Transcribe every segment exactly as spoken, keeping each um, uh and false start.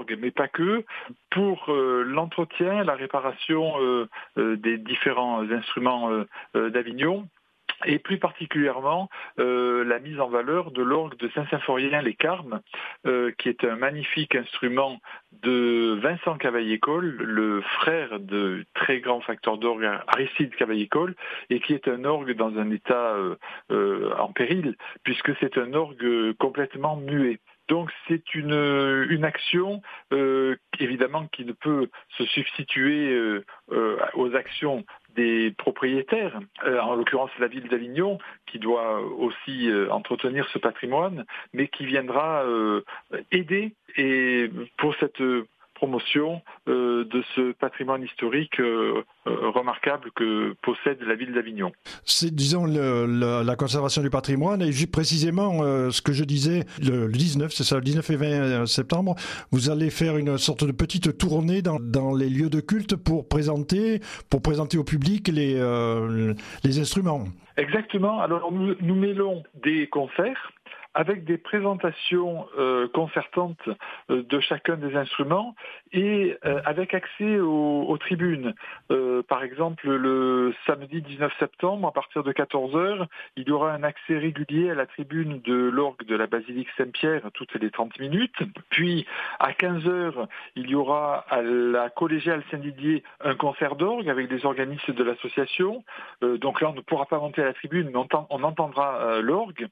l'orgue, mais pas que, pour euh, l'entretien, la réparation euh, euh, des différents instruments euh, euh, d'Avignon, et plus particulièrement euh, la mise en valeur de l'orgue de Saint-Symphorien les Carmes, euh, qui est un magnifique instrument de Vincent Cavaillé-Coll, le frère de très grand facteur d'orgue Aristide Cavaillé-Coll, et qui est un orgue dans un état euh, euh, en péril, puisque c'est un orgue complètement muet. Donc c'est une, une action euh, évidemment qui ne peut se substituer euh, euh, aux actions des propriétaires, euh, en l'occurrence la ville d'Avignon, qui doit aussi euh, entretenir ce patrimoine, mais qui viendra euh, aider et pour cette promotion euh, de ce patrimoine historique euh, euh, remarquable que possède la ville d'Avignon. C'est, disons, le, le, la conservation du patrimoine, et précisément euh, ce que je disais, le, le dix-neuf, c'est ça, le dix-neuf et vingt septembre, vous allez faire une sorte de petite tournée dans, dans les lieux de culte pour présenter, pour présenter au public les, euh, les instruments. Exactement, alors nous, nous mêlons des concerts, avec des présentations euh, concertantes euh, de chacun des instruments et euh, avec accès aux, aux tribunes. Euh, par exemple, le samedi dix-neuf septembre, à partir de quatorze heures, il y aura un accès régulier à la tribune de l'orgue de la basilique Saint-Pierre toutes les trente minutes. Puis, à quinze heures, il y aura à la collégiale Saint-Didier un concert d'orgue avec des organistes de l'association. Euh, donc là, on ne pourra pas monter à la tribune, mais on, t- on entendra euh, l'orgue.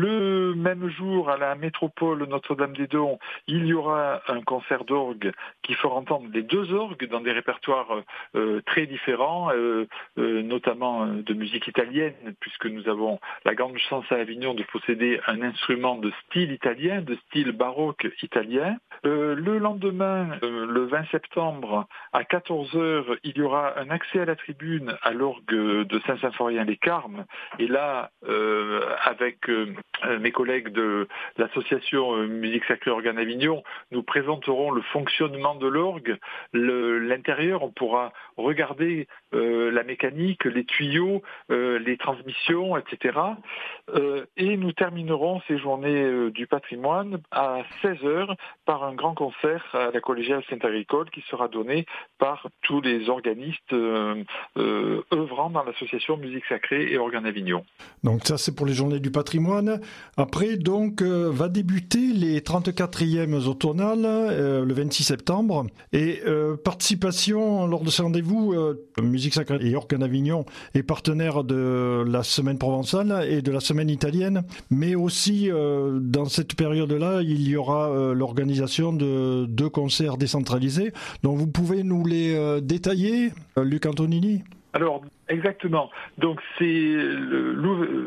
Le même Même jour, à la métropole Notre-Dame-des-Dons, il y aura un concert d'orgue qui fera entendre les deux orgues dans des répertoires euh, très différents, euh, euh, notamment de musique italienne, puisque nous avons la grande chance à Avignon de posséder un instrument de style italien, de style baroque italien. Euh, le lendemain, euh, le vingt septembre, à quatorze heures, il y aura un accès à la tribune à l'orgue de Saint-Symphorien les Carmes, et là, euh, avec euh, mes collègues de l'association Musique Sacrée Organe Avignon, nous présenterons le fonctionnement de l'orgue, le, l'intérieur, on pourra regarder euh, la mécanique, les tuyaux, euh, les transmissions, et cetera. Euh, et nous terminerons ces journées euh, du patrimoine à seize heures par un grand concert à la collégiale Saint-Agricole qui sera donné par tous les organistes euh, euh, œuvrant dans l'association Musique Sacrée et Organe Avignon. Donc ça, c'est pour les journées du patrimoine. Après, donc, euh, va débuter les trente-quatrièmes automnales, euh, le vingt-six septembre. Et euh, participation lors de ce rendez-vous, euh, Musique Sacrée et Organe Avignon est partenaire de la Semaine provençale et de la Semaine italienne. Mais aussi, euh, dans cette période-là, il y aura euh, l'organisation de deux concerts décentralisés. Donc vous pouvez nous les euh, détailler, euh, Luc Antonini ? Alors, exactement. Donc, c'est le,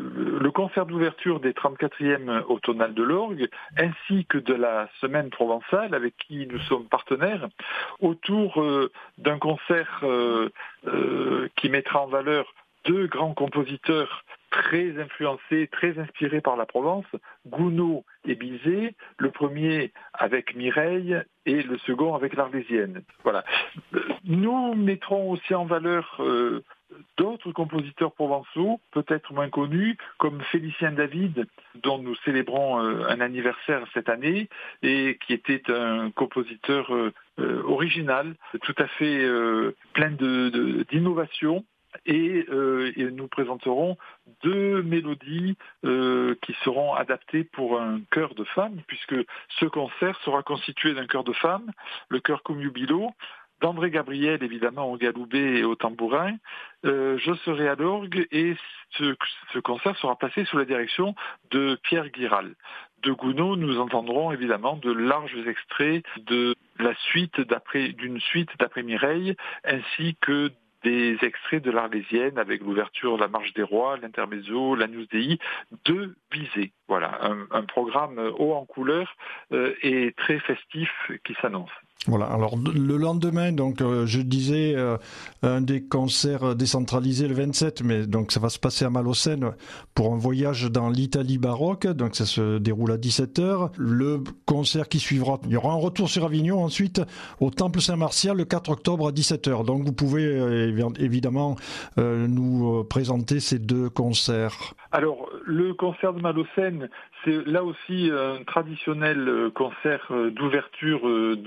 le concert d'ouverture des trente-quatrièmes automnales de l'orgue, ainsi que de la Semaine provençale, avec qui nous sommes partenaires, autour euh, d'un concert euh, euh, qui mettra en valeur deux grands compositeurs très influencés, très inspirés par la Provence, Gounod et Bizet, le premier avec Mireille et le second avec l'Arlésienne. Voilà. Nous mettrons aussi en valeur euh, d'autres compositeurs provençaux, peut-être moins connus, comme Félicien David, dont nous célébrons euh, un anniversaire cette année, et qui était un compositeur euh, euh, original, tout à fait euh, plein de, de, d'innovation. Et, euh, et nous présenterons deux mélodies euh, qui seront adaptées pour un chœur de femmes, puisque ce concert sera constitué d'un chœur de femmes, le chœur Cum Jubilo, d'André Gabriel évidemment au galoubet et au tambourin. Euh, je serai à l'orgue et ce, ce concert sera placé sous la direction de Pierre Guiral. De Gounod, nous entendrons évidemment de larges extraits de la suite d'après, d'une suite d'après Mireille, ainsi que des extraits de l'Arlésienne avec l'ouverture, la Marche des Rois, l'Intermezzo, l'Agnus Dei, de Bizet. Voilà, un, un programme haut en couleur euh, et très festif qui s'annonce. Voilà, alors le lendemain, donc euh, je disais euh, un des concerts décentralisés le vingt-sept, mais donc ça va se passer à Malaucène pour un voyage dans l'Italie baroque, donc ça se déroule à dix-sept heures. Le concert qui suivra, il y aura un retour sur Avignon ensuite au Temple Saint-Martial le quatre octobre à dix-sept heures. Donc vous pouvez euh, évidemment euh, nous présenter ces deux concerts. Alors le concert de Malaucène, c'est là aussi un traditionnel concert d'ouverture